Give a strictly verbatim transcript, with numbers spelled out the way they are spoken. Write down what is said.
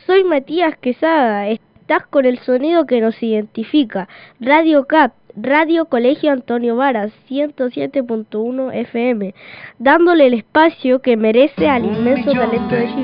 soy Matías Quesada, estás con el sonido que nos identifica, Radio C A P, Radio Colegio Antonio Varas, ciento siete punto uno F M, dándole el espacio que merece al inmenso talento de Chile.